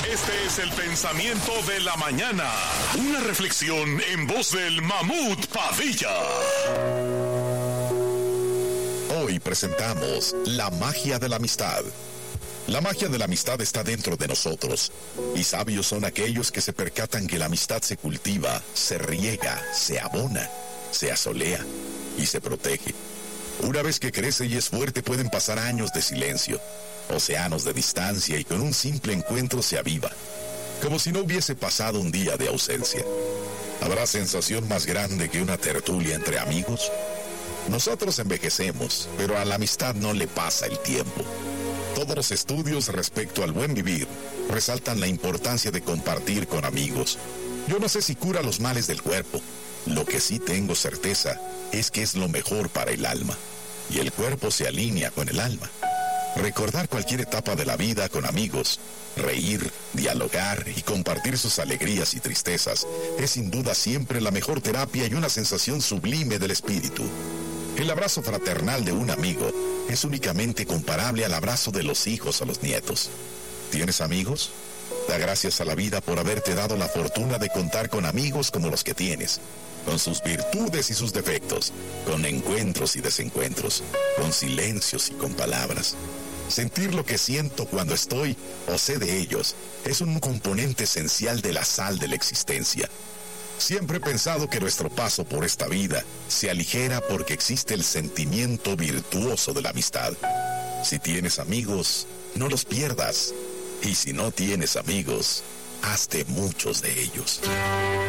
Este es el pensamiento de la mañana. Una reflexión en voz del Mamut Padilla. Hoy presentamos la magia de la amistad. La magia de la amistad está dentro de nosotros, y sabios son aquellos que se percatan que la amistad se cultiva, se riega, se abona, se asolea y se protege. Una vez que crece y es fuerte pueden pasar años de silencio, océanos de distancia, y con un simple encuentro se aviva, como si no hubiese pasado un día de ausencia. ¿Habrá sensación más grande que una tertulia entre amigos? Nosotros envejecemos, pero a la amistad no le pasa el tiempo. Todos los estudios respecto al buen vivir resaltan la importancia de compartir con amigos. Yo no sé si cura los males del cuerpo. Lo que sí tengo certeza es que es lo mejor para el alma, y el cuerpo se alinea con el alma. Recordar cualquier etapa de la vida con amigos, reír, dialogar y compartir sus alegrías y tristezas es sin duda siempre la mejor terapia y una sensación sublime del espíritu. El abrazo fraternal de un amigo es únicamente comparable al abrazo de los hijos a los nietos. ¿Tienes amigos? Da gracias a la vida por haberte dado la fortuna de contar con amigos como los que tienes, con sus virtudes y sus defectos, con encuentros y desencuentros, con silencios y con palabras. Sentir lo que siento cuando estoy o sé de ellos es un componente esencial de la sal de la existencia. Siempre he pensado que nuestro paso por esta vida se aligera porque existe el sentimiento virtuoso de la amistad. Si tienes amigos, no los pierdas. Y si no tienes amigos, hazte muchos de ellos.